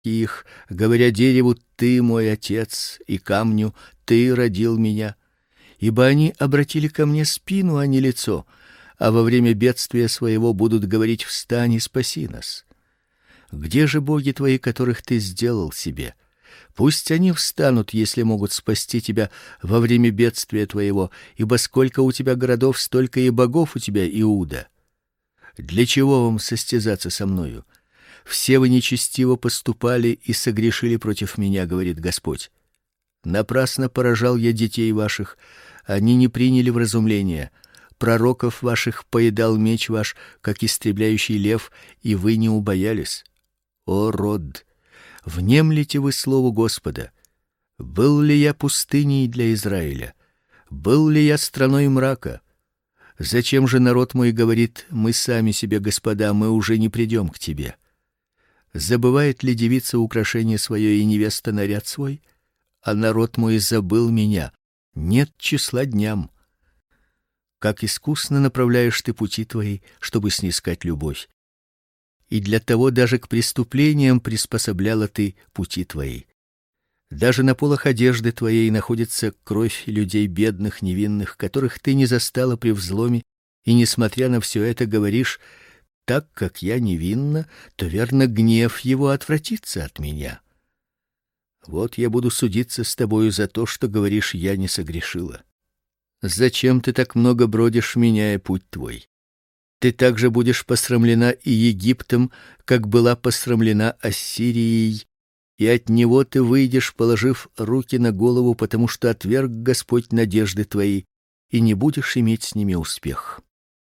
их, говоря дереву: ты мой отец, и камню: ты родил меня. Ибо они обратили ко мне спину, а не лицо, а во время бедствия своего будут говорить: встань и спаси нас. Где же боги твои, которых ты сделал себе? Пусть они встанут, если могут спасти тебя во время бедствия твоего, ибо сколько у тебя городов, столько и богов у тебя, Иуда. Для чего вам состязаться со мною? Все вы нечестиво поступали и согрешили против меня, говорит Господь. Напрасно поражал я детей ваших, они не приняли вразумления. Пророков ваших поедал меч ваш, как истребляющий лев, и вы не убоялись. О род, внемлите вы слову Господа. Был ли я пустыней для Израиля? Был ли я страной мрака? Зачем же народ мой говорит: мы сами себе господа, мы уже не придем к тебе? Забывает ли девица украшение свое и невеста наряд свой? А народ мой забыл меня, нет числа дням. Как искусно направляешь ты пути твои, чтобы снискать любовь. И для того даже к преступлениям приспособляла ты пути твои. Даже на полах одежды твоей находится кровь людей бедных, невинных, которых ты не застала при взломе, и, несмотря на все это, говоришь: так как я невинна, то верно гнев его отвратится от меня. Вот я буду судиться с тобою за то, что говоришь: я не согрешила. Зачем ты так много бродишь, меняя путь твой? Ты также будешь посрамлена и Египтом, как была посрамлена Ассирией, и от него ты выйдешь, положив руки на голову, потому что отверг Господь надежды твои, и не будешь иметь с ними успех.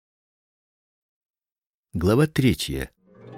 Глава 3.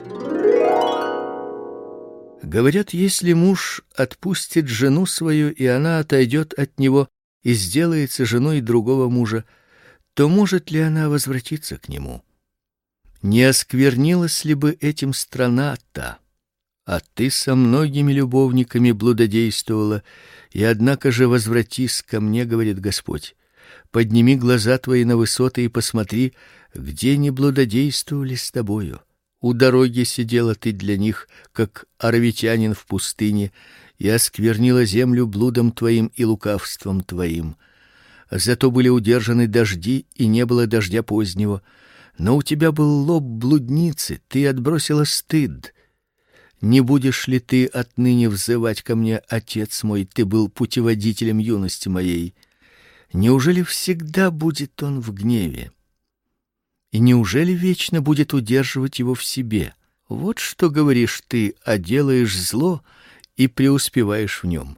Говорят, если муж отпустит жену свою, и она отойдет от него и сделается женой другого мужа, то может ли она возвратиться к нему? Не осквернилась ли бы этим страна-то? А ты со многими любовниками блудодействовала, и однако же возвратись ко мне, говорит Господь. Подними глаза твои на высоты и посмотри, где не блудодействовали с тобою. У дороги сидела ты для них, как аравитянин в пустыне, и осквернила землю блудом твоим и лукавством твоим. Зато были удержаны дожди, и не было дождя позднего. Но у тебя был лоб блудницы, ты отбросила стыд. Не будешь ли ты отныне взывать ко мне: отец мой, ты был путеводителем юности моей? Неужели всегда будет он в гневе? И неужели вечно будет удерживать его в себе? Вот что говоришь ты, а делаешь зло и преуспеваешь в нем.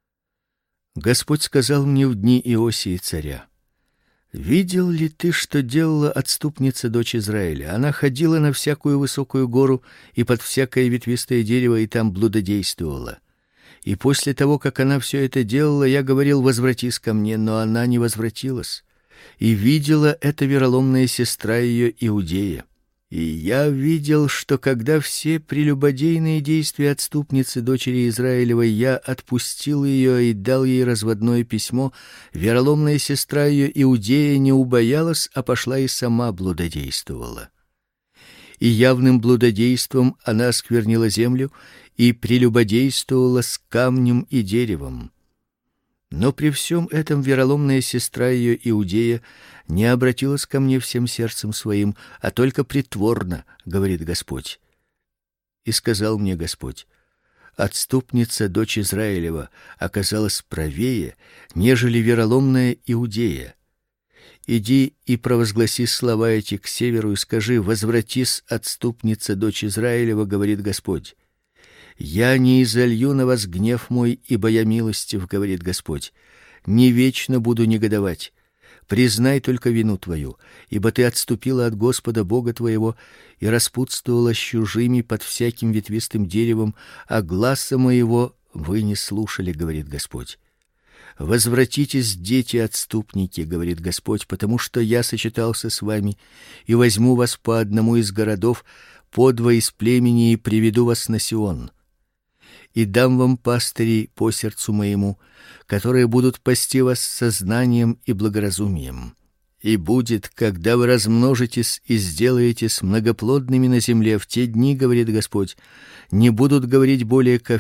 Господь сказал мне в дни Иосии царя: видел ли ты, что делала отступница дочь Израиля? Она ходила на всякую высокую гору и под всякое ветвистое дерево, и там блудодействовала. И после того, как она все это делала, я говорил: возвратись ко мне, но она не возвратилась. И видела эта вероломная сестра ее Иудея. И я видел, что когда все прелюбодейные действия отступницы дочери Израилевой я отпустил ее и дал ей разводное письмо, вероломная сестра ее Иудея не убоялась, а пошла и сама блудодействовала. И явным блудодейством она осквернила землю и прелюбодействовала с камнем и деревом. Но при всем этом вероломная сестра ее Иудея не обратилась ко мне всем сердцем своим, а только притворно, говорит Господь. И сказал мне Господь: отступница дочь Израилева оказалась правее, нежели вероломная Иудея. Иди и провозгласи слова эти к северу и скажи: возвратись, отступница дочь Израилева, говорит Господь. Я не изолью на вас гнев мой, ибо я милостив, говорит Господь. Не вечно буду негодовать. Признай только вину твою, ибо ты отступила от Господа Бога твоего и распутствовала с чужими под всяким ветвистым деревом, а гласа моего вы не слушали, говорит Господь. Возвратитесь, дети-отступники, говорит Господь, потому что я сочетался с вами и возьму вас по одному из городов, по два из племени, и приведу вас на Сион. И дам вам пастырей по сердцу моему, которые будут пасти вас со знанием и благоразумием. И будет, когда вы размножитесь и сделаетесь многоплодными на земле, в те дни, говорит Господь, не будут говорить более ко